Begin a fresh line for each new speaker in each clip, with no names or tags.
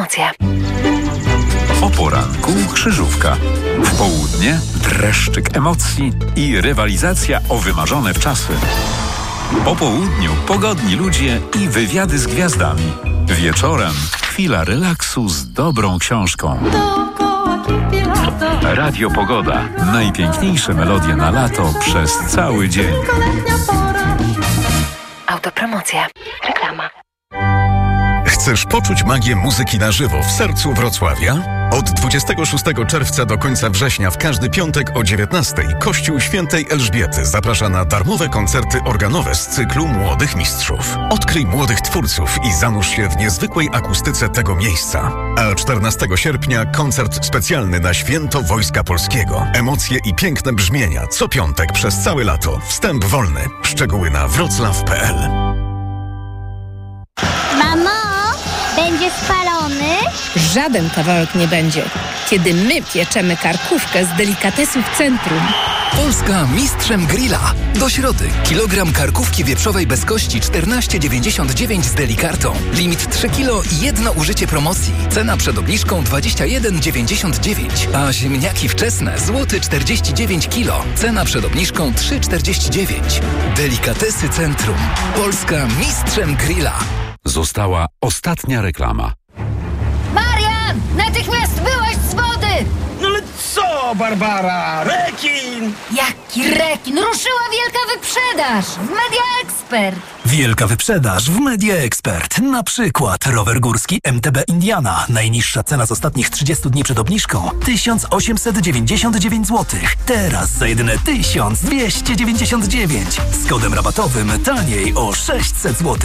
Autopromocje.
O poranku krzyżówka. W południe dreszczyk emocji i rywalizacja o wymarzone wczasy. Po południu pogodni ludzie i wywiady z gwiazdami. Wieczorem chwila relaksu z dobrą książką. Radio Pogoda. Najpiękniejsze melodie na lato przez cały dzień.
Autopromocje. Reklama.
Chcesz poczuć magię muzyki na żywo w sercu Wrocławia? Od 26 czerwca do końca września w każdy piątek o 19:00 Kościół Świętej Elżbiety zaprasza na darmowe koncerty organowe z cyklu Młodych Mistrzów. Odkryj młodych twórców i zanurz się w niezwykłej akustyce tego miejsca. A 14 sierpnia koncert specjalny na Święto Wojska Polskiego. Emocje i piękne brzmienia co piątek przez całe lato. Wstęp wolny. Szczegóły na wroclaw.pl.
Mamo, będzie spalony?
Żaden kawałek nie będzie, kiedy my pieczemy karkówkę z delikatesów Centrum.
Polska mistrzem grilla. Do środy. Kilogram karkówki wieprzowej bez kości 14,99 z delikartą. Limit 3 kg i jedno użycie promocji. Cena przed obniżką 21,99. A ziemniaki wczesne złoty 49 kg. Cena przed obniżką 3,49. Delikatesy Centrum. Polska mistrzem grilla.
Została ostatnia reklama.
Marian! Natychmiast wyłaź z wody!
No ale co, Barbara? Rekin!
Jaki rekin? Ruszyła wielka wyprzedaż w Media Expert.
Wielka wyprzedaż w Media Expert. Na przykład rower górski MTB Indiana. Najniższa cena z ostatnich 30 dni przed obniżką 1899 zł. Teraz za jedyne 1299. Z kodem rabatowym taniej o 600 zł.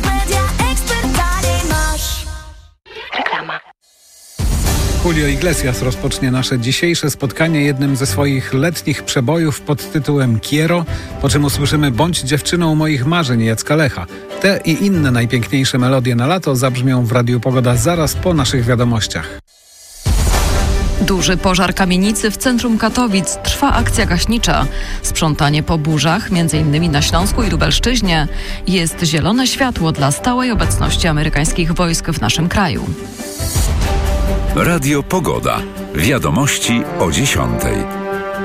Reklama.
Julio Iglesias rozpocznie nasze dzisiejsze spotkanie jednym ze swoich letnich przebojów pod tytułem Quiero, po czym usłyszymy Bądź dziewczyną moich marzeń Jacka Lecha. Te i inne najpiękniejsze melodie na lato zabrzmią w Radiu Pogoda zaraz po naszych wiadomościach.
Duży pożar kamienicy w centrum Katowic. Trwa akcja gaśnicza. Sprzątanie po burzach, m.in. na Śląsku i Lubelszczyźnie. Jest zielone światło dla stałej obecności amerykańskich wojsk w naszym kraju.
Radio Pogoda. Wiadomości o 10:00.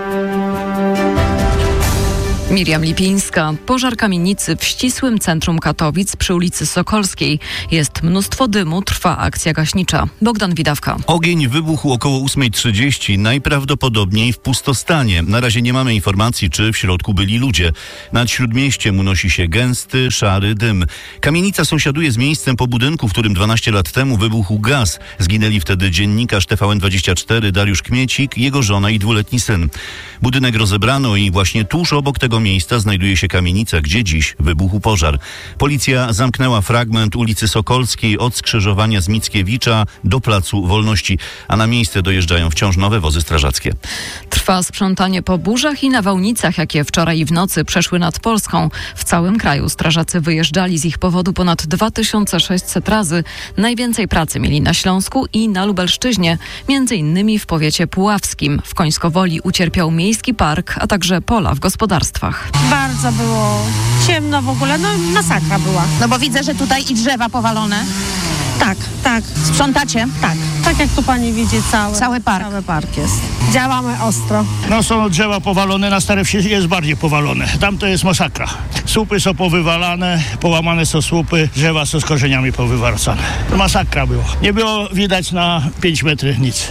Miriam Lipińska. Pożar kamienicy w ścisłym centrum Katowic przy ulicy Sokolskiej. Jest mnóstwo dymu, trwa akcja gaśnicza. Bogdan Widawka.
Ogień wybuchł około 8:30, najprawdopodobniej w pustostanie. Na razie nie mamy informacji, czy w środku byli ludzie. Nad Śródmieściem unosi się gęsty, szary dym. Kamienica sąsiaduje z miejscem po budynku, w którym 12 lat temu wybuchł gaz. Zginęli wtedy dziennikarz TVN24 Dariusz Kmiecik, jego żona i 2-letni syn. Budynek rozebrano i właśnie tuż obok tego miejsca znajduje się kamienica, gdzie dziś wybuchł pożar. Policja zamknęła fragment ulicy Sokolskiej od skrzyżowania z Mickiewicza do Placu Wolności, a na miejsce dojeżdżają wciąż nowe wozy strażackie.
Trwa sprzątanie po burzach i nawałnicach, jakie wczoraj i w nocy przeszły nad Polską. W całym kraju strażacy wyjeżdżali z ich powodu ponad 2600 razy. Najwięcej pracy mieli na Śląsku i na Lubelszczyźnie, m.in. w powiecie puławskim. W Końskowoli ucierpiał miejski park, a także pola w gospodarstwach.
Bardzo było ciemno w ogóle, no masakra była.
No bo widzę, że tutaj i drzewa powalone.
Tak, tak.
Sprzątacie?
Tak. Tak jak tu pani widzi, cały park. Cały park jest. Działamy ostro.
No są drzewa powalone, na Starej Wsi jest bardziej powalone. Tam to jest masakra. Słupy są powywalane, połamane są słupy, drzewa są z korzeniami powywracane. Masakra było. Nie było widać na 5 metrów nic.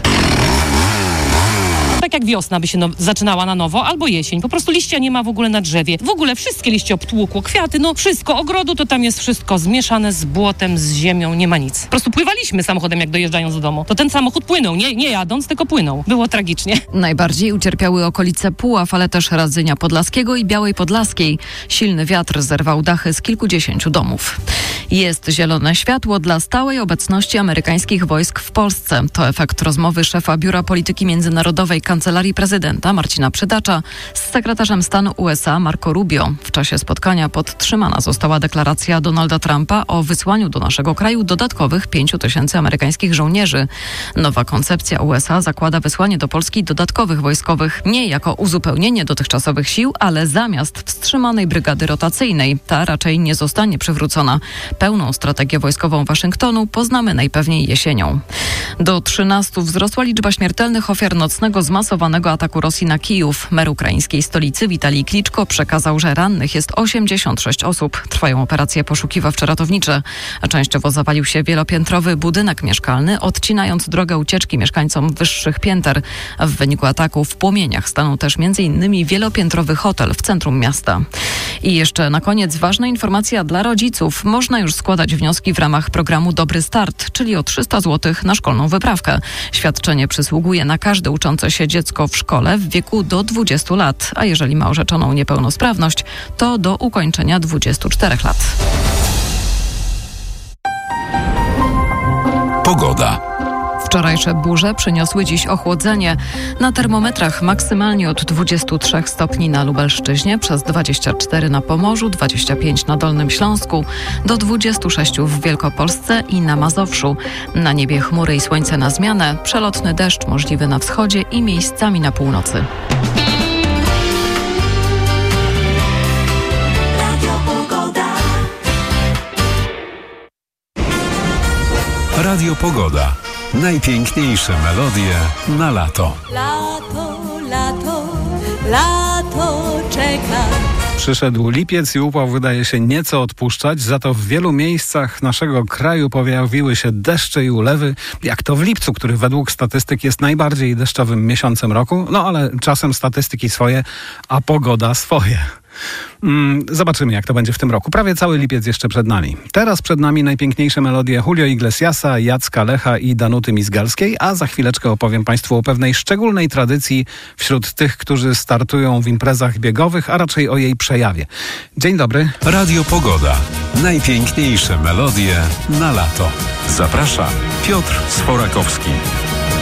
Tak jak wiosna by się zaczynała na nowo, albo jesień. Po prostu liścia nie ma w ogóle na drzewie. W ogóle wszystkie liście obtłukło, kwiaty, no wszystko. Ogrodu to tam jest wszystko zmieszane z błotem, z ziemią, nie ma nic. Po prostu pływaliśmy samochodem, jak dojeżdżając do domu. To ten samochód płynął, nie jadąc, tylko płynął. Było tragicznie.
Najbardziej ucierpiały okolice Puław, ale też Radzynia Podlaskiego i Białej Podlaskiej. Silny wiatr zerwał dachy z kilkudziesięciu domów. Jest zielone światło dla stałej obecności amerykańskich wojsk w Polsce. To efekt rozmowy szefa Biura Polityki Międzynarodowej Kancelarii Prezydenta Marcina Przydacza z sekretarzem stanu USA Marco Rubio. W czasie spotkania podtrzymana została deklaracja Donalda Trumpa o wysłaniu do naszego kraju dodatkowych 5,000 amerykańskich żołnierzy. Nowa koncepcja USA zakłada wysłanie do Polski dodatkowych wojskowych nie jako uzupełnienie dotychczasowych sił, ale zamiast wstrzymanej brygady rotacyjnej. Ta raczej nie zostanie przywrócona. Pełną strategię wojskową Waszyngtonu poznamy najpewniej jesienią. Do 13 wzrosła liczba śmiertelnych ofiar nocnego zmasowanego ataku Rosji na Kijów. Mer ukraińskiej stolicy Witalij Kliczko przekazał, że rannych jest 86 osób. Trwają operacje poszukiwawczo-ratownicze. Częściowo zawalił się wielopiętrowy budynek mieszkalny, odcinając drogę ucieczki mieszkańcom wyższych pięter. W wyniku ataku w płomieniach stanął też m.in. wielopiętrowy hotel w centrum miasta. I jeszcze na koniec ważna informacja dla rodziców. Można już składać wnioski w ramach programu Dobry Start, czyli o 300 zł na szkolną wyprawkę. Świadczenie przysługuje na każde uczące się dziecko w szkole w wieku do 20 lat, a jeżeli ma orzeczoną niepełnosprawność, to do ukończenia 24 lat.
Pogoda.
Wczorajsze burze przyniosły dziś ochłodzenie. Na termometrach maksymalnie od 23 stopni na Lubelszczyźnie, przez 24 na Pomorzu, 25 na Dolnym Śląsku, do 26 w Wielkopolsce i na Mazowszu. Na niebie chmury i słońce na zmianę, przelotny deszcz możliwy na wschodzie i miejscami na północy.
Radio Pogoda. Najpiękniejsze melodie na lato.
Lato, lato, lato czeka.
Przyszedł lipiec i upał wydaje się nieco odpuszczać, za to w wielu miejscach naszego kraju pojawiły się deszcze i ulewy, jak to w lipcu, który według statystyk jest najbardziej deszczowym miesiącem roku. No ale czasem statystyki swoje, a pogoda swoje. Zobaczymy, jak to będzie w tym roku. Prawie cały lipiec jeszcze przed nami. Teraz przed nami najpiękniejsze melodie Julio Iglesiasa, Jacka Lecha i Danuty Mizgalskiej, a za chwileczkę opowiem Państwu o pewnej szczególnej tradycji wśród tych, którzy startują w imprezach biegowych, a raczej o jej przejawie. Dzień dobry.
Radio Pogoda. Najpiękniejsze melodie na lato. Zaprasza Piotr Sforakowski.